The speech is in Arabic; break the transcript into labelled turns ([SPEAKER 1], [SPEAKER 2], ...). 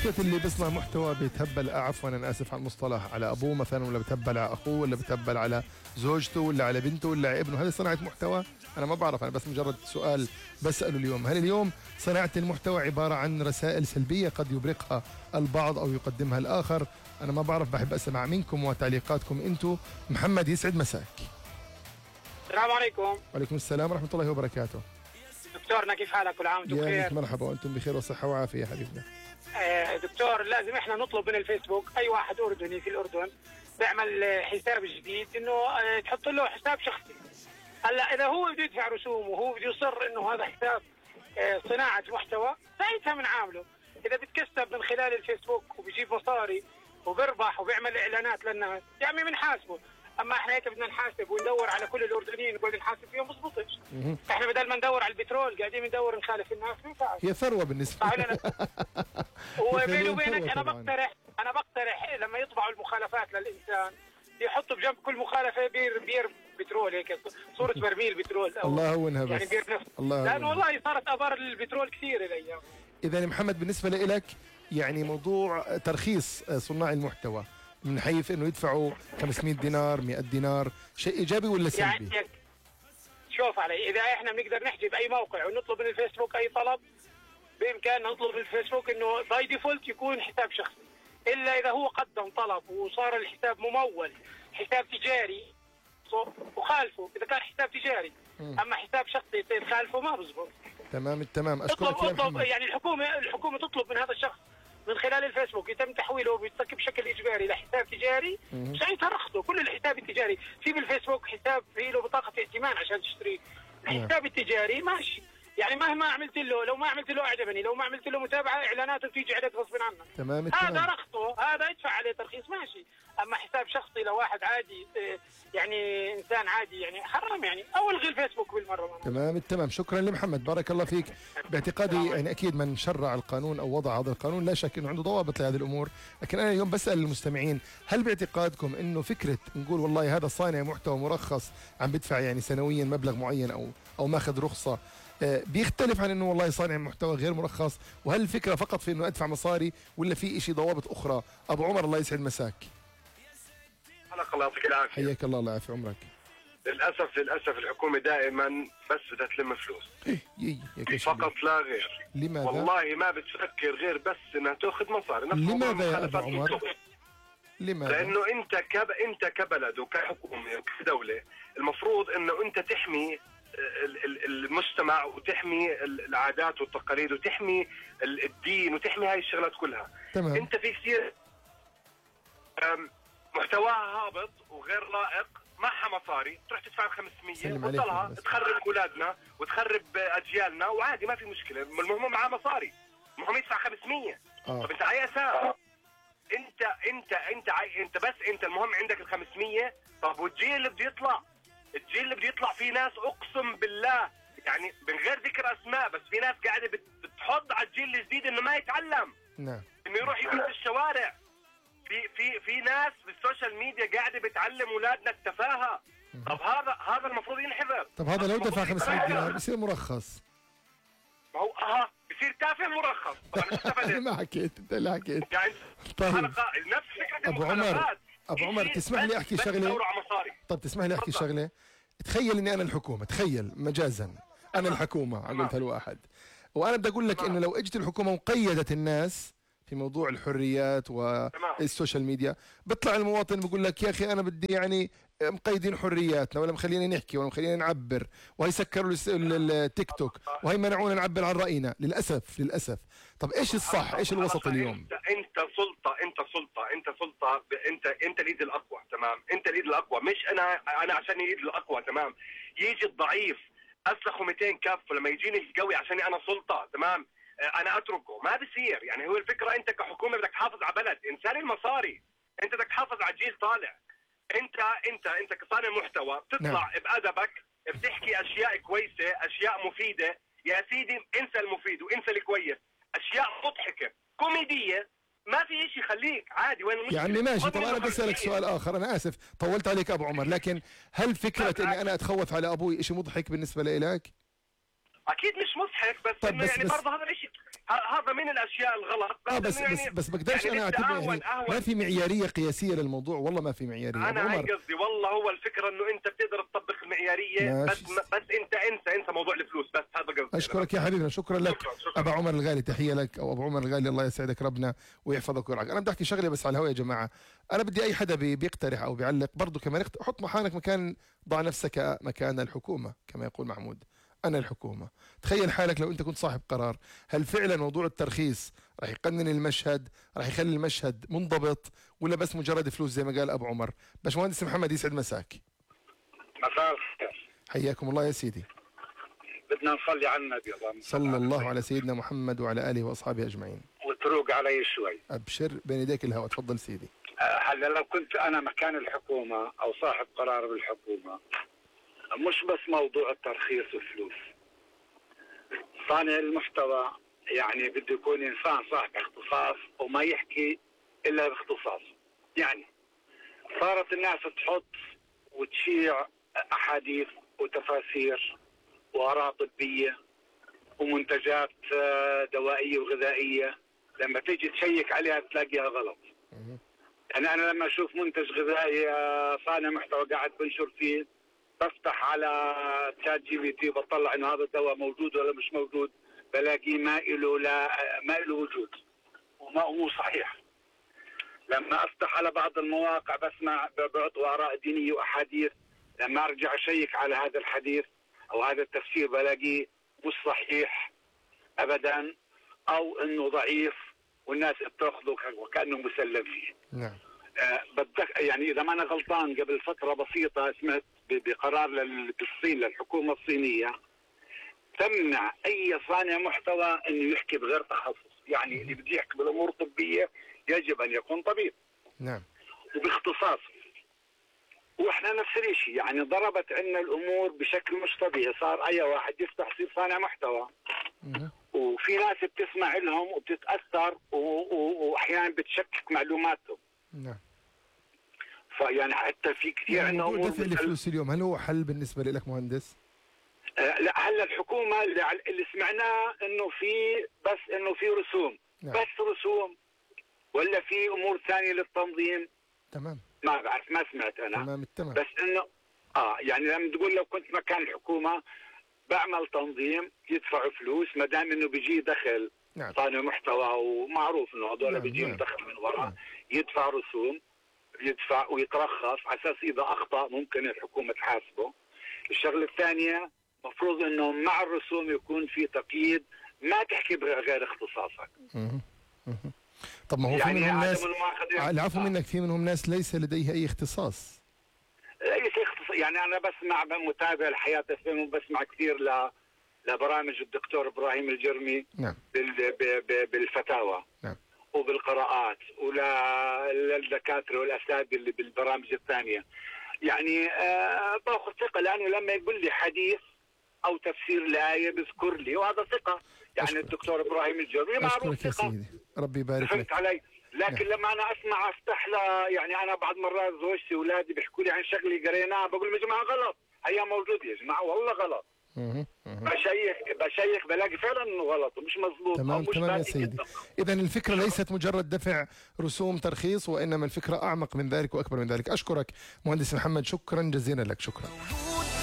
[SPEAKER 1] مشكلة اللي بيصنع محتوى بيتهبل، عفوا أنا آسف على المصطلح، على أبوه مثلا، ولا بيتهبل على أخوه، ولا بيتهبل على زوجته، ولا على بنته، ولا على ابنه. هذه صناعة محتوى؟ أنا ما بعرف، أنا بس مجرد سؤال بسأله اليوم. هل اليوم صناعة المحتوى عبارة عن رسائل سلبية قد يبرقها البعض أو يقدمها الآخر؟ أنا ما بعرف، بحب أسمع منكم وتعليقاتكم أنتم. محمد يسعد مساك.
[SPEAKER 2] السلام عليكم.
[SPEAKER 1] وعليكم السلام ورحمة الله وبركاته.
[SPEAKER 2] دكتورنا كيف حالك؟ كل عام وانتم بخير.
[SPEAKER 1] مرحبا وأنتم بخير وصحة وعافية يا حبيبنا.
[SPEAKER 2] دكتور، لازم احنا نطلب من الفيسبوك اي واحد اردني في الاردن بيعمل حساب جديد انه تحط له حساب شخصي. هلا اذا هو بده يدفع رسوم وهو بده يصر انه هذا حساب صناعه محتوى، ساعتها بنعامله. اذا بتكسب من خلال الفيسبوك وبيجيب مصاري وبربح وبيعمل اعلانات للناس، يعني بنحاسبه. اما احنا هيك بدنا نحاسب وندور على كل الاردنيين نقول نحاسب فيهم، بزبطش. احنا بدل ما ندور على البترول قاعدين ندور نخالف الناس. ما ينفعش.
[SPEAKER 1] هي ثروه بالنسبه
[SPEAKER 2] لنا. وبيني وبينك انا بقترح لما يطبعوا المخالفات للانسان يحطوا بجنب كل مخالفه بير بترول، هيك صوره برميل بترول.
[SPEAKER 1] الله هونها بس.
[SPEAKER 2] يعني بير نفط.
[SPEAKER 1] الله
[SPEAKER 2] لانه والله صارت ابار البترول كثير الايام.
[SPEAKER 1] اذا محمد بالنسبه لك يعني موضوع ترخيص صناع المحتوى من حيث انه يدفعوا 500 دينار 100 دينار شيء ايجابي ولا سلبي؟
[SPEAKER 2] يعني شوف علي، اذا احنا بنقدر نحجب اي موقع ونطلب من الفيسبوك اي طلب، بامكاننا نطلب من الفيسبوك انه باي ديفولت يكون حساب شخصي، الا اذا هو قدم طلب وصار الحساب ممول حساب تجاري وخالفه. اذا كان حساب تجاري اما حساب شخصي يصير خالفه، ما بزبط.
[SPEAKER 1] تمام التمام. اشكرك يا محمد.
[SPEAKER 2] يعني الحكومه تطلب من هذا الشخص من خلال الفيسبوك يتم تحويله بشكل اجباري لحساب تجاري، ساعتها رخصه. كل الحساب التجاري في بالفيسبوك حساب فيه له بطاقه ائتمان عشان تشتري. الحساب التجاري ماشي، يعني مهما عملت له، لو ما عملت له اعجبني، لو ما عملت له متابعه اعلاناته بتيجي عليك غصب عنك.
[SPEAKER 1] تمام
[SPEAKER 2] هذا رخصه، هذا يدفع عليه ترخيص ماشي. اما حساب شخصي لواحد عادي، يعني انسان عادي، يعني حرام يعني. او الغي الفيسبوك بالمره.
[SPEAKER 1] تمام التمام. شكرا لمحمد، بارك الله فيك. باعتقادي يعني اكيد من شرع القانون او وضع هذا القانون لا شك انه عنده ضوابط لهذه الامور، لكن انا اليوم بسال المستمعين، هل باعتقادكم انه فكره نقول والله هذا صانع محتوى مرخص عم بدفع يعني سنويا مبلغ معين او ماخذ رخصه، بيختلف عن انه والله صانع محتوى غير مرخص؟ وهل الفكره فقط في انه ادفع مصاري ولا في شيء ضوابط اخرى؟ ابو عمر الله يسعد مساك.
[SPEAKER 3] الله يعطيك العافيه.
[SPEAKER 1] حياك الله، الله يعافي عمرك.
[SPEAKER 3] للاسف الحكومه دائما بس بدها تلم فلوس فقط لا غير.
[SPEAKER 1] لماذا؟
[SPEAKER 3] والله ما بتفكر غير بس انها تاخذ مصاري.
[SPEAKER 1] لماذا يا ابو عمر؟ لماذا؟
[SPEAKER 3] لانه انت كبلد وكحكومه وكدوله المفروض انه انت تحمي المجتمع وتحمي العادات والتقاليد وتحمي الدين وتحمي هاي الشغلات كلها.
[SPEAKER 1] تمام.
[SPEAKER 3] انت في كثير محتواها هابط وغير لائق، معها مصاري تروح تدفع 500 وتضلها تخرب اولادنا وتخرب اجيالنا، وعادي ما في مشكله. المهم معها مصاري، المهم يدفع 500. طب انت على اساس انت بس انت المهم عندك ال 500. طب والجيل اللي بده يطلع، الجيل اللي بده يطلع في ناس اقسم بالله يعني من غير ذكر اسماء، بس في ناس قاعده بتحض على الجيل الجديد انه ما يتعلم.
[SPEAKER 1] نعم.
[SPEAKER 3] انه يروح يقول في الشوارع. في ناس بالسوشيال ميديا قاعده بتعلم اولادنا التفاهه. طب هذا المفروض ينحذر.
[SPEAKER 1] طب هذا لو دفع 500 دينار بصير مرخص.
[SPEAKER 3] ما هو بصير تافه مرخص. طبعا
[SPEAKER 1] انا ما حكيت، انت اللي حكيت.
[SPEAKER 3] يعني
[SPEAKER 1] طيب
[SPEAKER 3] نفس فكره
[SPEAKER 1] ابو عمر تسمح لي احكي شغله؟ طب تسمح لي احكي شغله؟ تخيل اني انا الحكومه، تخيل مجازا انا الحكومه، قلتها الواحد، وانا بدي اقول لك انه لو اجت الحكومه وقيدت الناس في موضوع الحريات والسوشيال ميديا، بيطلع المواطن بيقول لك يا اخي انا بدي يعني مقيدين حرياتنا، ولا مخلينا نحكي، ولا مخلينا نعبر، وهي سكروا التيك توك، وهي منعونا نعبر عن راينا. للاسف. طب ايش الصح؟ ايش الوسط اليوم؟
[SPEAKER 3] انت سلطه، انت اليد الاقوى. تمام، انت اليد الاقوى، مش انا عشان اليد الاقوى. تمام، يجي الضعيف اسلخه 200 كف، ولما يجيني القوي عشان انا سلطه تمام انا اتركه. ما بصير. يعني هو الفكره انت كحكومه بدك تحافظ على بلد انسان المصاري، انت بدك تحافظ على جيل طالع. انت كصانع محتوى بتطلع بادبك، بتحكي اشياء كويسه، اشياء مفيده. يا سيدي انسى المفيد وانسى الكويس، اشياء مضحكه كوميديه، ما في شيء. خليك عادي. وين المشكله؟
[SPEAKER 1] يا عمي ماشي. طب انا بسالك سؤال اخر، انا اسف طولت عليك ابو عمر، لكن هل فكره اني انا اتخوف على ابوي شيء مضحك بالنسبه لك؟
[SPEAKER 3] اكيد مش مضحك، بس
[SPEAKER 1] طيب
[SPEAKER 3] يعني برضه هذا الشيء هذا من الاشياء الغلط.
[SPEAKER 1] بس بقدرش يعني انا اعتبر يعني ما في معياريه قياسيه للموضوع. والله ما في معياريه.
[SPEAKER 3] انا هي قصدي، والله هو الفكره انه انت بتقدر تطبق المعياريه، بس انت موضوع الفلوس بس. هذا قصدي.
[SPEAKER 1] اشكرك يا حبيبنا، شكرا لك.
[SPEAKER 3] شكرا.
[SPEAKER 1] ابا عمر الغالي، تحيه لك. او ابو عمر الغالي، الله يسعدك ربنا ويحفظك ويرعاك. انا بدي احكي شغله بس على الهواء يا جماعه. انا بدي اي حدا بيقترح او بيعلق برضه كمان حط محانك مكان، ضع نفسك مكان الحكومه كما يقول محمود. أنا الحكومة. تخيل حالك لو أنت كنت صاحب قرار، هل فعلا موضوع الترخيص راح يقنن المشهد، راح يخلي المشهد منضبط، ولا بس مجرد فلوس زي ما قال أبو عمر؟ باشمهندس محمد يسعد مساك.
[SPEAKER 4] مساء الخير.
[SPEAKER 1] حياكم الله يا سيدي.
[SPEAKER 4] بدنا نصلي على النبي
[SPEAKER 1] صلى الله على سيدنا محمد وعلى آله وأصحابه أجمعين.
[SPEAKER 4] وتروق علي شوي.
[SPEAKER 1] أبشر بين يديك الهواء، تفضل سيدي.
[SPEAKER 4] هلا لو كنت أنا مكان الحكومة أو صاحب قرار بالحكومة، مش بس موضوع الترخيص والفلوس، صانع المحتوى يعني بده يكون إنسان صاحب اختصاص وما يحكي إلا باختصاصه. يعني صارت الناس تحط وتشيع أحاديث وتفاسير وآراء طبية ومنتجات دوائية وغذائية، لما تيجي تشيك عليها تلاقيها غلط. يعني أنا لما أشوف منتج غذائي صانع محتوى قاعد بنشر فيه، بفتح على تشات جي بي تي بطلع إنه هذا الدواء موجود ولا مش موجود، بلاقي ما له وجود وما هو صحيح. لما أفتح على بعض المواقع بسمع بيعطوا آراء دينية وأحاديث، لما أرجع أشيك على هذا الحديث أو هذا التفسير بلاقيه مش صحيح أبدا، أو إنه ضعيف والناس بتاخذه وكأنه مسلم فيه.
[SPEAKER 1] نعم.
[SPEAKER 4] يعني إذا ما أنا غلطان قبل فترة بسيطة سمعت بقرار بالصين للحكومة الصينية تمنع أي صانع محتوى إنه يحكي بغير تخصص. يعني اللي بده يحكي بالأمور الطبية يجب أن يكون طبيب.
[SPEAKER 1] نعم.
[SPEAKER 4] وباختصاص. واحنا نفس الشيء، يعني ضربت عنا الامور بشكل مش طبيعي، صار اي واحد يفتح يصير صانع محتوى. وفي ناس بتسمع لهم وبتتاثر واحيانا بتشكك معلوماتهم.
[SPEAKER 1] نعم.
[SPEAKER 4] فيعني حتى في كثير عندنا
[SPEAKER 1] امور دفع الفلوس اليوم، هل هو حل بالنسبه لك مهندس؟
[SPEAKER 4] لا، هلا الحكومه اللي سمعناه انه في رسوم.
[SPEAKER 1] نعم.
[SPEAKER 4] بس رسوم ولا في امور ثانيه للتنظيم؟
[SPEAKER 1] تمام.
[SPEAKER 4] ما بعرف، ما سمعت انا.
[SPEAKER 1] تمام التمام.
[SPEAKER 4] بس انه يعني لما تقول لو كنت مكان الحكومه بعمل تنظيم يدفعوا فلوس ما دام انه بيجي دخل.
[SPEAKER 1] نعم.
[SPEAKER 4] صانع محتوى ومعروف انه هذول
[SPEAKER 1] نعم.
[SPEAKER 4] بيجيهم
[SPEAKER 1] نعم.
[SPEAKER 4] دخل من وراء.
[SPEAKER 1] نعم.
[SPEAKER 4] يدفع رسوم، يدفع ويترخص على اساس اذا اخطا ممكن الحكومه تحاسبه. الشغله الثانيه مفروض انه مع الرسوم يكون في تقييد، ما تحكي بغير اختصاصك.
[SPEAKER 1] طب ما هو
[SPEAKER 4] يعني
[SPEAKER 1] في منهم ناس،
[SPEAKER 4] العفو
[SPEAKER 1] منك، في منهم ناس ليس لديها اي اختصاص.
[SPEAKER 4] يعني انا بسمع متابع الحياه FM وبسمع كثير لبرامج الدكتور ابراهيم الجرمي.
[SPEAKER 1] نعم.
[SPEAKER 4] بالفتاوى.
[SPEAKER 1] نعم.
[SPEAKER 4] وبالقراءات وللدكاتره والاساتذه اللي بالبرامج الثانيه. يعني باخذ ثقه لانه لما يقول لي حديث او تفسير لايه بذكر لي، وهذا ثقه. يعني
[SPEAKER 1] أشكرك.
[SPEAKER 4] الدكتور ابراهيم الجرمي معروف
[SPEAKER 1] ثقه. أشكرك يا سيدي، ربي يبارك لك.
[SPEAKER 4] فهمت علي؟ لكن
[SPEAKER 1] نعم.
[SPEAKER 4] لما انا اسمع افتح يعني انا بعض مرات زوجتي واولادي بيحكوا لي عن شغله قريناها، بقول يا جماعه غلط، هي موجود يا جماعه والله غلط. بشيخ بلاقي فعلا انه غلط ومش مضبوط.
[SPEAKER 1] تمام تمام يا سيدي. اذا الفكره ليست مجرد دفع رسوم ترخيص، وانما الفكره اعمق من ذلك واكبر من ذلك. اشكرك مهندس محمد، شكرا جزيلا لك. شكرا.